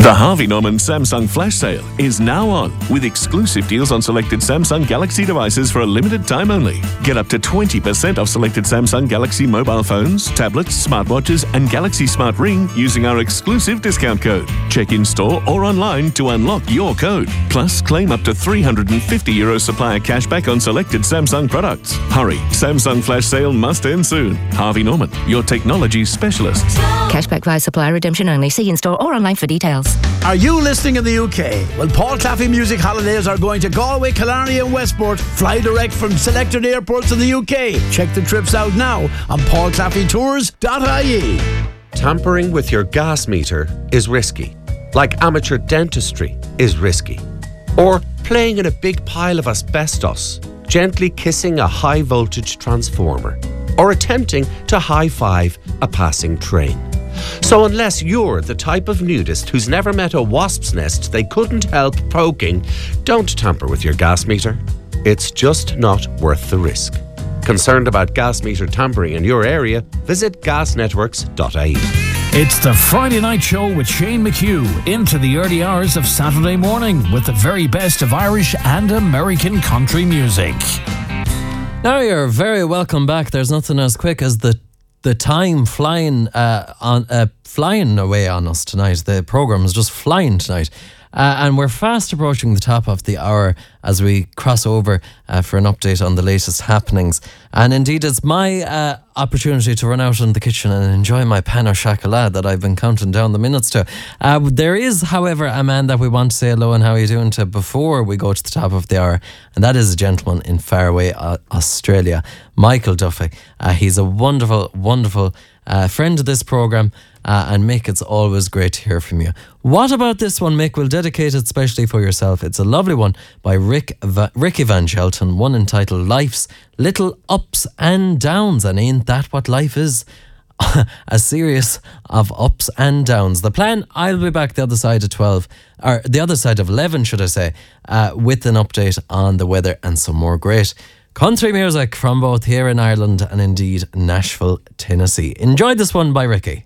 The Harvey Norman Samsung Flash Sale is now on with exclusive deals on selected Samsung Galaxy devices for a limited time only. Get up to 20% off selected Samsung Galaxy mobile phones, tablets, smartwatches and Galaxy Smart Ring using our exclusive discount code. Check in store or online to unlock your code. Plus, claim up to €350 supplier cashback on selected Samsung products. Hurry, Samsung Flash Sale must end soon. Harvey Norman, your technology specialists. Cashback via supplier redemption only. See in store or online for details. Are you listening in the UK? Well, Paul Claffey Music Holidays are going to Galway, Killarney and Westport. Fly direct from selected airports in the UK. Check the trips out now on paulclaffeytours.ie. Tampering with your gas meter is risky. Like amateur dentistry is risky. Or playing in a big pile of asbestos, gently kissing a high voltage transformer, or attempting to high-five a passing train. So unless you're the type of nudist who's never met a wasp's nest they couldn't help poking, don't tamper with your gas meter. It's just not worth the risk. Concerned about gas meter tampering in your area? Visit gasnetworks.ie. It's the Friday Night Show with Shane McHugh into the early hours of Saturday morning with the very best of Irish and American country music. Now you're very welcome back. There's nothing as quick as the time flying away on us tonight. The programme is just flying tonight. And we're fast approaching the top of the hour as we cross over for an update on the latest happenings. And indeed, it's my opportunity to run out in the kitchen and enjoy my pan of chocolat that I've been counting down the minutes to. There is, however, a man that we want to say hello and how are you doing to before we go to the top of the hour. And that is a gentleman in faraway Australia, Michael Duffy. He's a wonderful, wonderful friend of this programme. And Mick, it's always great to hear from you. What about this one, Mick? We'll dedicate it specially for yourself. It's a lovely one by Ricky Van Shelton, one entitled Life's Little Ups and Downs. And ain't that what life is? A series of ups and downs. The plan, I'll be back the other side of 12, or the other side of 11, should I say, with an update on the weather and some more great country music from both here in Ireland and indeed Nashville, Tennessee. Enjoy this one by Ricky.